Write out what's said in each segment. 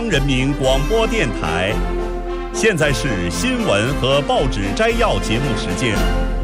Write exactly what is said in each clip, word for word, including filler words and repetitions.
人民广播电台，现在是新闻和报纸摘要节目时间。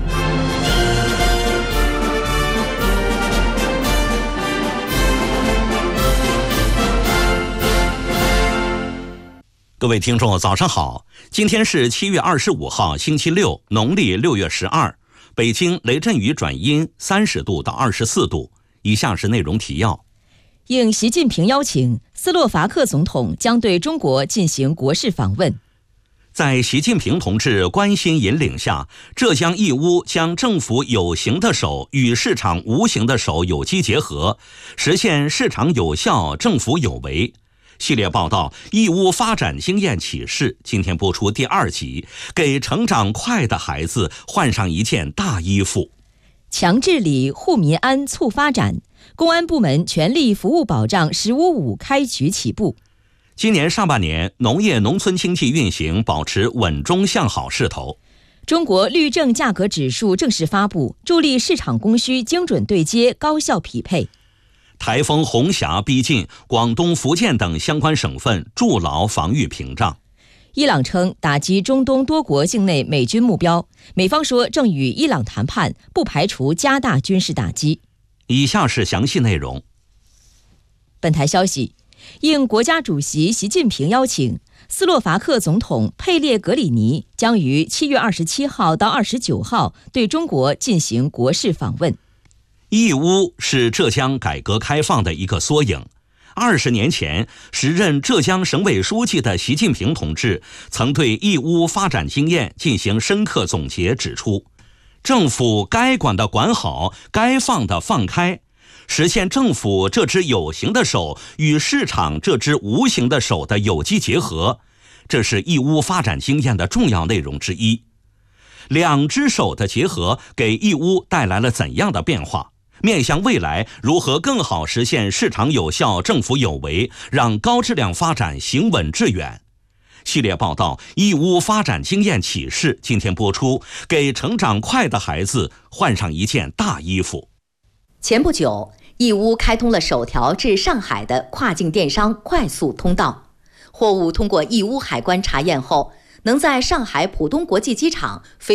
各位听众早上好，今天是七月二十五号星期六，农历六月十二，北京雷阵雨转阴，三十度到二十四度。以下是内容提要。 应习近平邀请，斯洛伐克总统将对中国进行国事访问。 在习近平同志关心引领下，浙江义乌将政府有形的手与市场无形的手有机结合，实现市场有效，政府有为。系列报道《义乌发展经验启示》今天播出第二集，给成长快的孩子换上一件大衣服。 强治理、护民安、促发展，公安部门全力服务保障“十五五”开局起步。 今年上半年，农业农村经济运行保持稳中向好势头。 中国绿证价格指数正式发布，助力市场供需精准对接、高效匹配。 台风红霞逼近，广东、福建等相关省份筑牢防御屏障。 伊朗称打击中东多国境内美军目标，美方说正与伊朗谈判，不排除加大军事打击。 以下是详细内容。 本台消息，应国家主席习近平邀请，斯洛伐克总统佩列格里尼将于七月二十七号到二十九号对中国进行国事访问。 义乌是浙江改革开放的一个缩影。二十年前，时任浙江省委书记的习近平同志曾对义乌发展经验进行深刻总结，指出，政府该管的管好，该放的放开，实现政府这只有形的手与市场这只无形的手的有机结合，这是义乌发展经验的重要内容之一。两只手的结合给义乌带来了怎样的变化？面向未来，如何更好实现市场有效、政府有为，让高质量发展行稳致远？系列报道《义乌发展经验启示》今天播出，给成长快的孩子换上一件大衣服。 前不久，义乌开通了首条至上海的跨境电商快速通道，货物通过义乌海关查验后，能在上海浦东国际机场飞